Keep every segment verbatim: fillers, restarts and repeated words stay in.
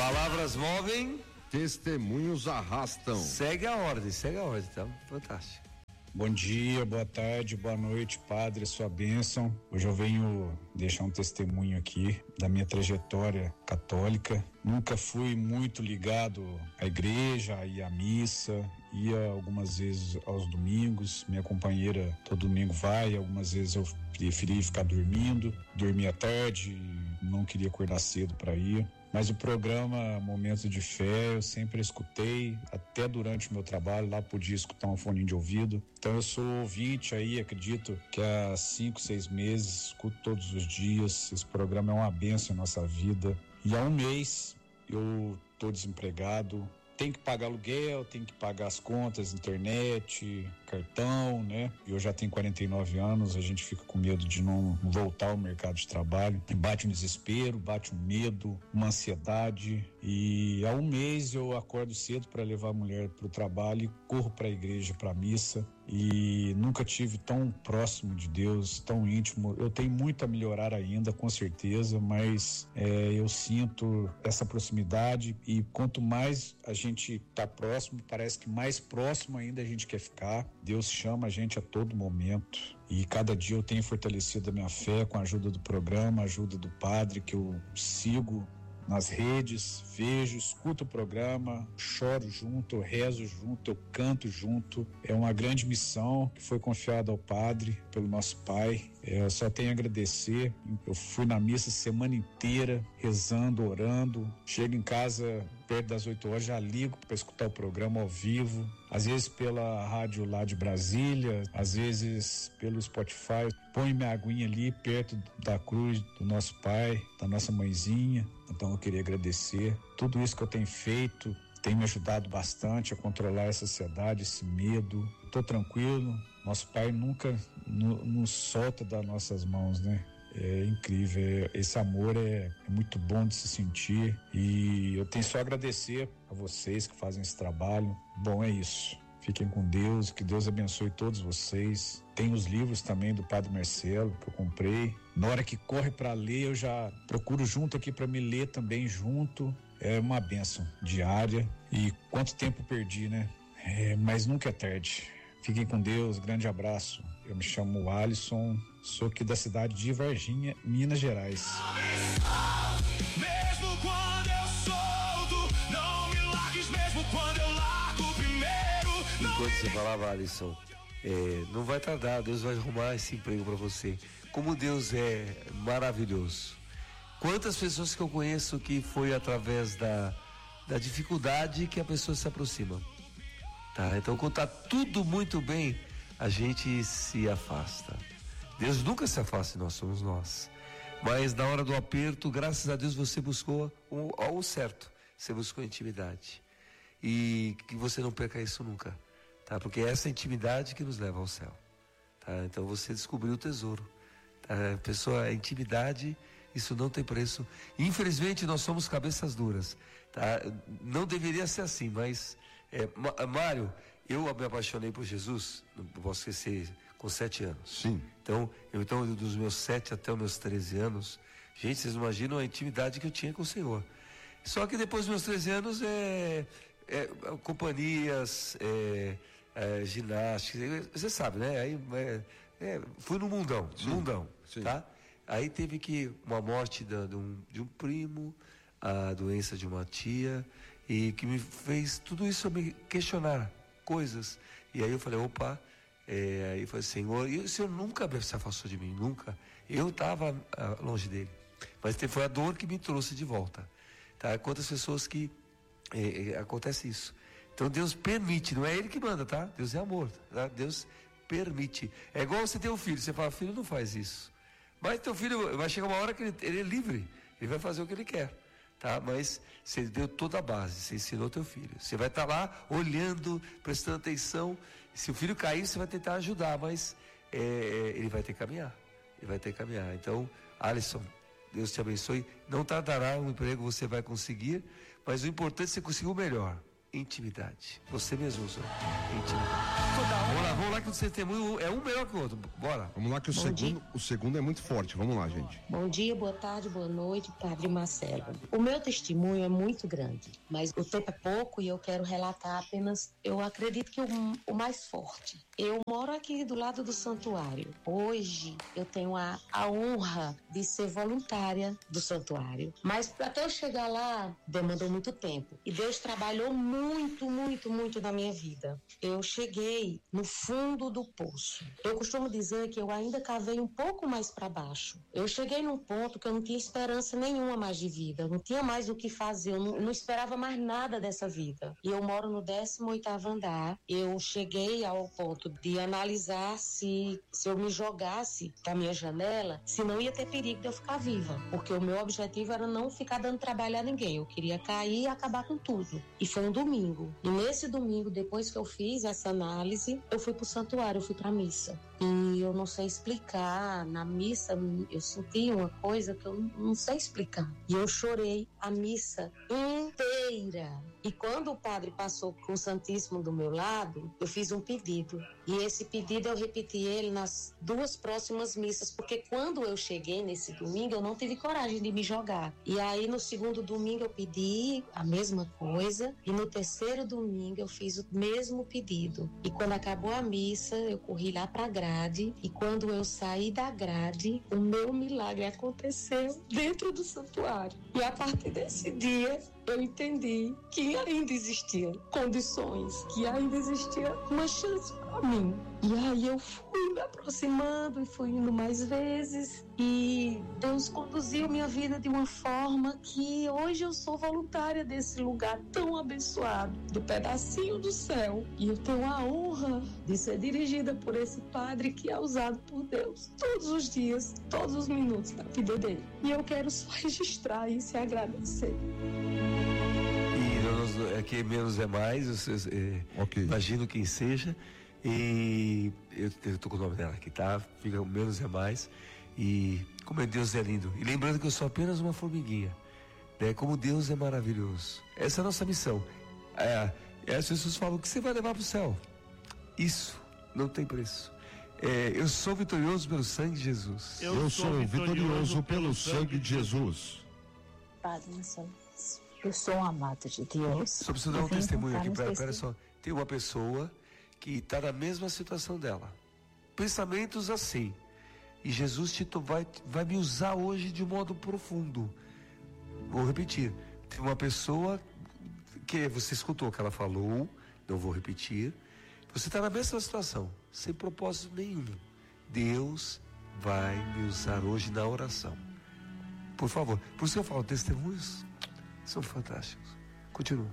Palavras movem, testemunhos arrastam. Segue a ordem, segue a ordem, tá fantástico. Bom dia, boa tarde, boa noite, padre, sua bênção. Hoje eu venho deixar um testemunho aqui da minha trajetória católica. Nunca fui muito ligado à igreja, ia à missa, ia algumas vezes aos domingos. Minha companheira todo domingo vai, algumas vezes eu preferi ficar dormindo, dormia tarde, não queria acordar cedo para ir. Mas o programa Momentos de Fé eu sempre escutei, até durante o meu trabalho, lá podia escutar um fone de ouvido. Então eu sou ouvinte aí, acredito que há cinco, seis meses, escuto todos os dias. Esse programa é uma bênção em nossa vida. E há um mês eu estou desempregado, tenho que pagar aluguel, tenho que pagar as contas, internet, cartão, né? Eu já tenho quarenta e nove anos, a gente fica com medo de não voltar ao mercado de trabalho. E bate um desespero, bate um medo, uma ansiedade. E há um mês eu acordo cedo para levar a mulher para o trabalho e corro para a igreja, para a missa. E nunca tive tão próximo de Deus, tão íntimo. Eu tenho muito a melhorar ainda, com certeza, mas é, eu sinto essa proximidade, e quanto mais a gente tá próximo, parece que mais próximo ainda a gente quer ficar. Deus chama a gente a todo momento, e cada dia eu tenho fortalecido a minha fé com a ajuda do programa, a ajuda do padre que eu sigo nas redes, vejo, escuto o programa, choro junto, eu rezo junto, eu canto junto. É uma grande missão que foi confiada ao padre pelo nosso pai. É, eu só tenho a agradecer. Eu fui na missa semana inteira, rezando, orando. Chego em casa perto das oito horas, já ligo para escutar o programa ao vivo, às vezes pela rádio lá de Brasília, às vezes pelo Spotify. Põe minha aguinha ali perto da cruz do nosso pai, da nossa mãezinha. Então eu queria agradecer. Tudo isso que eu tenho feito tem me ajudado bastante a controlar essa ansiedade, esse medo. Estou tranquilo. Nosso pai nunca no, nos solta das nossas mãos, né? É incrível, esse amor é, é muito bom de se sentir, e eu tenho só a agradecer a vocês que fazem esse trabalho. Bom, é isso. Fiquem com Deus, que Deus abençoe todos vocês. Tem os livros também do Padre Marcelo que eu comprei. Na hora que corre para ler, eu já procuro junto aqui para me ler também junto. É uma bênção diária. E quanto tempo perdi, né? É, mas nunca é tarde. Fiquem com Deus, grande abraço. Eu me chamo Alisson, sou aqui da cidade de Varginha, Minas Gerais. Mesmo quando eu solto, não me largues, mesmo quando eu largo primeiro. Enquanto você falava, Alisson, é, não vai tardar, Deus vai arrumar esse emprego para você. Como Deus é maravilhoso. Quantas pessoas que eu conheço que foi através da, da dificuldade que a pessoa se aproxima. Tá, então quando tá tudo muito bem, a gente se afasta. Deus nunca se afasta, nós somos nós. Mas na hora do aperto, graças a Deus, você buscou o, o certo. Você buscou intimidade. E que você não perca isso nunca, tá? Porque é essa intimidade que nos leva ao céu, tá? Então você descobriu o tesouro, tá? A pessoa, a intimidade, isso não tem preço. Infelizmente nós somos cabeças duras, tá? Não deveria ser assim, mas é, Mário, eu me apaixonei por Jesus, não posso esquecer, com sete anos. Sim. Então, eu, então, dos meus sete até os meus treze anos, gente, vocês imaginam a intimidade que eu tinha com o Senhor. Só que depois dos meus treze anos, é, é, companhias, é, é, ginástica, você sabe, né? Aí, é, é, fui no mundão, sim, mundão, sim. Tá? Aí teve que uma morte da, de, um, de um primo, a doença de uma tia, e que me fez tudo isso me questionar coisas. E aí eu falei, opa, é, aí eu falei, Senhor, e o Senhor nunca se afastou de mim, nunca. Eu estava ah, longe dele, mas foi a dor que me trouxe de volta, tá? Quantas pessoas que é, é, acontece isso. Então Deus permite, não é Ele que manda, tá? Deus é amor, tá? Deus permite. É igual você ter um filho, você fala, filho, não faz isso. Mas teu filho, vai chegar uma hora que ele, ele é livre, ele vai fazer o que ele quer, tá? Mas você deu toda a base, você ensinou teu filho. Você vai estar lá olhando, prestando atenção. Se o filho cair, você vai tentar ajudar, mas é, ele vai ter que caminhar. Ele vai ter que caminhar. Então, Alisson, Deus te abençoe. Não tardará um emprego, você vai conseguir, mas o importante é você conseguir o melhor. intimidade. Você mesmo usou intimidade. Vamos lá, vamos lá que o testemunho é um melhor que o outro. Bora. Vamos lá que o Bom segundo, dia. o segundo é muito forte. Vamos lá, gente. Bom dia, boa tarde, boa noite, Padre Marcelo. O meu testemunho é muito grande, mas o tempo é pouco e eu quero relatar apenas, eu acredito que o, o mais forte. Eu moro aqui do lado do santuário. Hoje eu tenho a, a honra de ser voluntária do santuário, mas até eu chegar lá demandou muito tempo. E Deus trabalhou muito, muito, muito na minha vida. Eu cheguei no fundo do poço. Eu costumo dizer que eu ainda cavei um pouco mais para baixo. Eu cheguei num ponto que eu não tinha esperança nenhuma mais de vida. Eu não tinha mais o que fazer. Eu não, não esperava mais nada dessa vida. E eu moro no décimo oitavo andar. Eu cheguei ao ponto de analisar se, se eu me jogasse da minha janela, se não ia ter perigo de eu ficar viva. Porque o meu objetivo era não ficar dando trabalho a ninguém. Eu queria cair e acabar com tudo. E foi um domingo. E nesse domingo, depois que eu fiz essa análise, eu fui pro santuário, eu fui pra missa. E eu não sei explicar. Na missa, eu senti uma coisa que eu não sei explicar. E eu chorei a missa inteira. E quando o padre passou com o Santíssimo do meu lado, eu fiz um pedido. E esse pedido eu repeti ele nas duas próximas missas, porque quando eu cheguei nesse domingo, eu não tive coragem de me jogar. E aí no segundo domingo eu pedi a mesma coisa, e no terceiro domingo eu fiz o mesmo pedido. E quando acabou a missa, eu corri lá pra grade, e quando eu saí da grade, o meu milagre aconteceu dentro do santuário. E a partir desse dia, eu entendi que ainda existiam condições, que ainda existia uma chance para mim. E aí eu fui me aproximando e fui indo mais vezes. E Deus conduziu minha vida de uma forma que hoje eu sou voluntária desse lugar tão abençoado, do pedacinho do céu. E eu tenho a honra de ser dirigida por esse padre que é usado por Deus todos os dias, todos os minutos da vida dele. E eu quero só registrar isso e agradecer. E aqui menos é mais, vocês, é, okay. Imagino quem seja. E eu, eu tô com o nome dela aqui, tá? Fica menos é mais. E como é Deus é lindo. E lembrando que eu sou apenas uma formiguinha, né? Como Deus é maravilhoso. Essa é a nossa missão. É, é, as pessoas falam que você vai levar para o céu. Isso não tem preço. É, eu sou vitorioso pelo sangue de Jesus. Eu, eu sou vitorioso pelo sangue de Jesus. Padre Marcelo, eu sou um amado de Deus. Só preciso dar um testemunho aqui. Pera, pera só. Tem uma pessoa que está na mesma situação dela. Pensamentos assim. E Jesus te, vai, vai me usar hoje de modo profundo. Vou repetir. Tem uma pessoa que você escutou o que ela falou. Não vou repetir. Você está na mesma situação. Sem propósito nenhum. Deus vai me usar hoje na oração. Por favor. Por isso eu falo, testemunhos são fantásticos. Continua.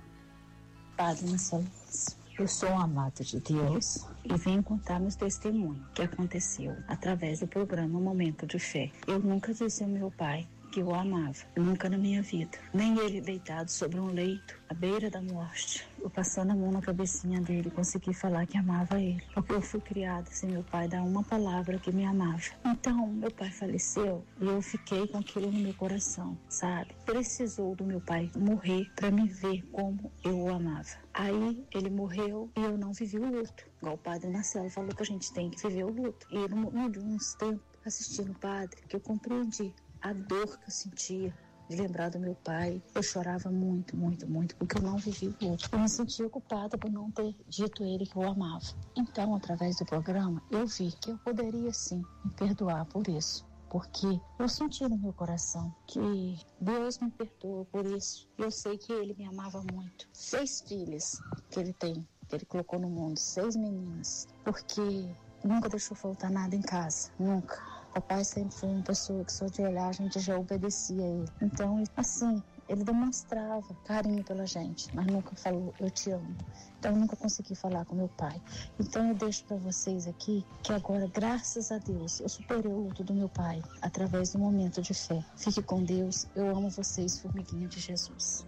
Padre Marcelo, eu sou um amado de Deus e venho contar meus testemunhos que aconteceu através do programa Momento de Fé. Eu nunca disse ao meu pai que eu o amava, nunca na minha vida. Nem ele deitado sobre um leito, à beira da morte, eu passando a mão na cabecinha dele, consegui falar que amava ele, porque eu fui criada sem meu pai dar uma palavra que me amava. Então, meu pai faleceu e eu fiquei com aquilo no meu coração, sabe? Precisou do meu pai morrer para me ver como eu o amava. Aí, ele morreu e eu não vivi o luto. Igual o padre Marcelo falou que a gente tem que viver o luto. E no, no, uns tempos, assistindo o padre, que eu compreendi a dor que eu sentia de lembrar do meu pai. Eu chorava muito, muito, muito, porque eu não vivi o luto. Eu me sentia culpada por não ter dito a ele que eu amava. Então, através do programa, eu vi que eu poderia, sim, me perdoar por isso. Porque eu senti no meu coração que Deus me perdoa por isso. Eu sei que ele me amava muito. Seis filhas que ele tem, que ele colocou no mundo, seis meninas. Porque nunca deixou faltar nada em casa, nunca. Papai sempre foi uma pessoa que só de olhar a gente já obedecia a ele. Então, assim, ele demonstrava carinho pela gente, mas nunca falou, eu te amo. Então, eu nunca consegui falar com meu pai. Então, eu deixo para vocês aqui que agora, graças a Deus, eu superei o luto do meu pai através do momento de fé. Fique com Deus. Eu amo vocês, formiguinha de Jesus.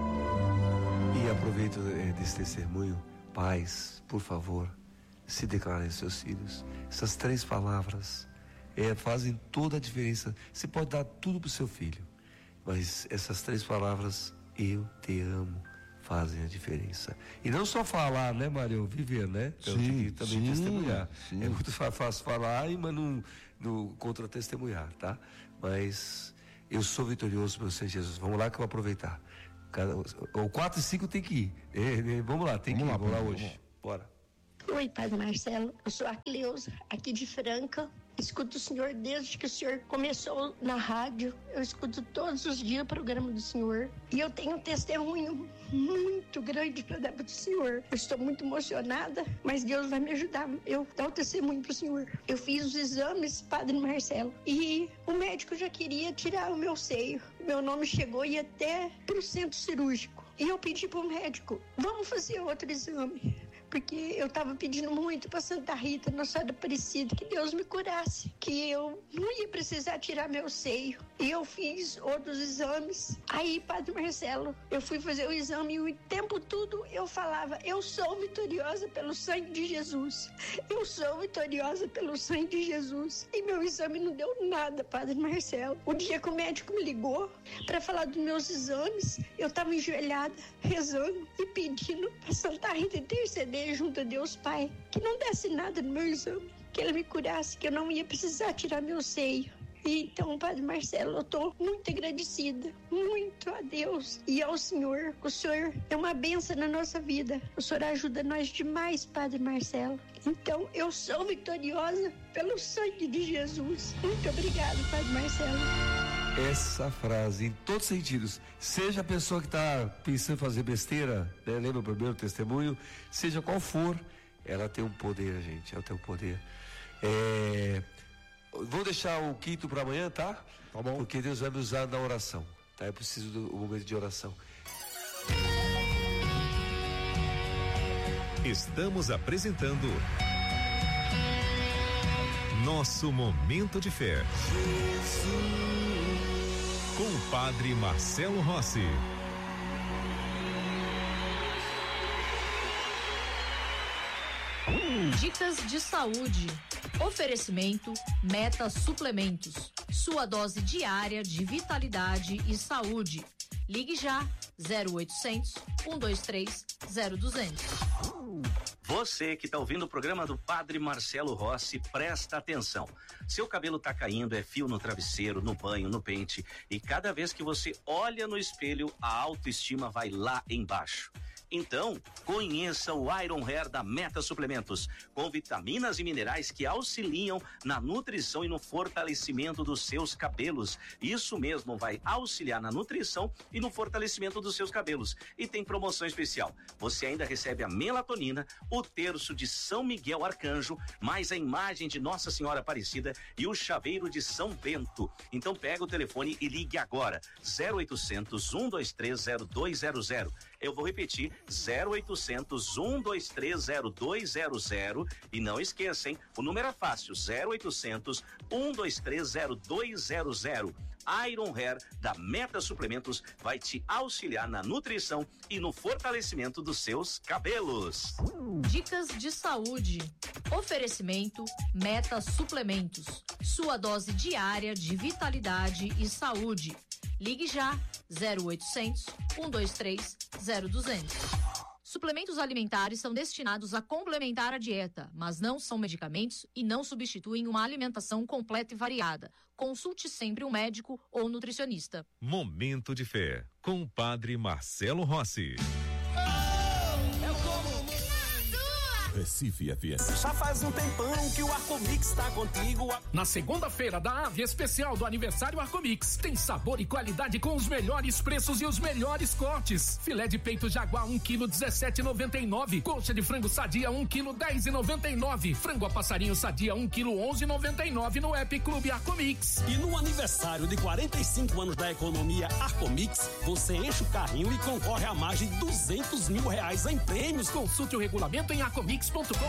E aproveito desse testemunho, pais, por favor, se declarem seus filhos. Essas três palavras É, fazem toda a diferença. Você pode dar tudo para o seu filho, mas essas três palavras, eu te amo, fazem a diferença. E não só falar, né, Mário? Viver, né? Então, sim, também sim, testemunhar. Sim. É muito fácil falar, mas não, não contra-testemunhar, tá? Mas eu sou vitorioso pelo Senhor Jesus. Vamos lá que eu vou aproveitar. Cada, o quatro e cinco tem que ir. É, é, vamos lá, tem vamos que ir. Lá, vamos lá hoje. Vamos. Bora. Oi, Padre Marcelo. Eu sou a Cleusa, aqui de Franca. Escuto o senhor desde que o senhor começou na rádio. Eu escuto todos os dias o programa do senhor. E eu tenho um testemunho muito grande para dar para o senhor. Eu estou muito emocionada, mas Deus vai me ajudar eu dar o testemunho para o senhor. Eu fiz os exames, Padre Marcelo, e o médico já queria tirar o meu seio. Meu nome chegou e ia até para o centro cirúrgico. E eu pedi para o médico, vamos fazer outro exame. Porque eu estava pedindo muito para Santa Rita, Nossa Senhora Aparecida, que Deus me curasse, que eu não ia precisar tirar meu seio. E eu fiz outros exames. Aí, Padre Marcelo, eu fui fazer o exame e o tempo todo eu falava, eu sou vitoriosa pelo sangue de Jesus. Eu sou vitoriosa pelo sangue de Jesus. E meu exame não deu nada, Padre Marcelo. O dia que o médico me ligou para falar dos meus exames, eu estava enjoelhada, rezando e pedindo para Santa Rita interceder junto a Deus Pai, que não desse nada no meu exame, que Ele me curasse, que eu não ia precisar tirar meu seio. E então, Padre Marcelo, eu estou muito agradecida, muito a Deus e ao Senhor. O Senhor é uma bênção na nossa vida. O Senhor ajuda nós demais, Padre Marcelo. Então, eu sou vitoriosa pelo sangue de Jesus. Muito obrigada, Padre Marcelo. Essa frase, em todos os sentidos, seja a pessoa que está pensando em fazer besteira, né? Lembra o primeiro testemunho, seja qual for, ela tem um poder, gente, ela tem um poder. É, vou deixar o quinto para amanhã, tá? Tá bom. Porque Deus vai me usar na oração, tá? Eu preciso do um momento de oração. Estamos apresentando Nosso Momento de Fé. Com o Padre Marcelo Rossi. Dicas de saúde. Oferecimento Meta Suplementos. Sua dose diária de vitalidade e saúde. Ligue já zero oitocentos, cento e vinte e três, zero duzentos. Você que está ouvindo o programa do Padre Marcelo Rossi, presta atenção. Seu cabelo está caindo, é fio no travesseiro, no banho, no pente, e cada vez que você olha no espelho, a autoestima vai lá embaixo. Então, conheça o Iron Hair da Meta Suplementos, com vitaminas e minerais que auxiliam na nutrição e no fortalecimento dos seus cabelos. Isso mesmo, vai auxiliar na nutrição e no fortalecimento dos seus cabelos. E tem promoção especial. Você ainda recebe a melatonina, o terço de São Miguel Arcanjo, mais a imagem de Nossa Senhora Aparecida e o chaveiro de São Bento. Então pega o telefone e ligue agora, zero oitocentos, cento e vinte e três, zero dois zero zero. Eu vou repetir, zero oitocentos, cento e vinte e três, zero dois zero zero. E não esqueça, hein? O número é fácil, zero oitocentos, cento e vinte e três, zero dois zero zero. Iron Hair da Meta Suplementos vai te auxiliar na nutrição e no fortalecimento dos seus cabelos. Dicas de saúde. Oferecimento Meta Suplementos. Sua dose diária de vitalidade e saúde. Ligue já zero oitocentos, cento e vinte e três, zero duzentos. Suplementos alimentares são destinados a complementar a dieta, mas não são medicamentos e não substituem uma alimentação completa e variada. Consulte sempre um médico ou nutricionista. Momento de Fé, com o Padre Marcelo Rossi. Recife F M. Já faz um tempão que o Arcomix tá contigo. Na segunda-feira da Ave especial do aniversário Arcomix, tem sabor e qualidade com os melhores preços e os melhores cortes. Filé de peito jaguar um quilo dezessete e noventa e nove. Coxa de frango sadia um quilo dez e noventa e nove. Frango a passarinho sadia um quilo onze e noventa e nove no App Clube Arcomix. E no aniversário de quarenta e cinco anos da economia Arcomix, você enche o carrinho e concorre a mais de duzentos mil reais em prêmios. Consulte o regulamento em arcomix ponto com.